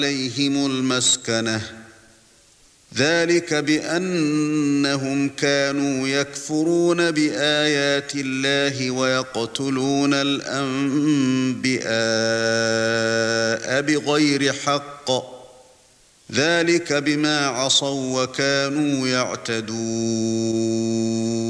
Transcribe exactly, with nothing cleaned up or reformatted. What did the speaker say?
عليهم المسكنة ذلك بأنهم كانوا يكفرون بآيات الله ويقتلون الأنبياء بغير حق ذلك بما عصوا وكانوا يعتدون